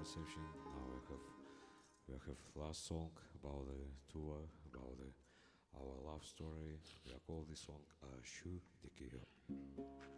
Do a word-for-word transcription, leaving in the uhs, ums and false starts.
reception. Now we have we have last song about the tour, about the, our love story. We call this song uh, Shu Dikiyo.